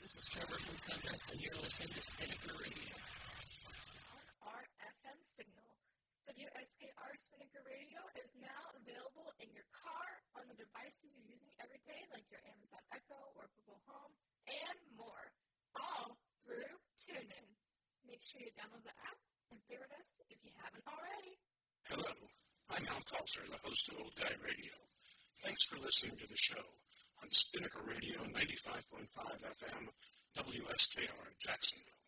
This is Trevor from Sundance, and you're listening to Spinnaker Radio. On our FM signal, WSKR Spinnaker Radio is now available in your car, on the devices you're using every day, like your Amazon Echo or Google Home, and more, all through TuneIn. Make sure you download the app and favorite us if you haven't already. Hello, I'm Al Coulter, the host of Old Guy Radio. Thanks for listening to the show on Spinnaker Radio 95.5 FM, WSKR, Jacksonville.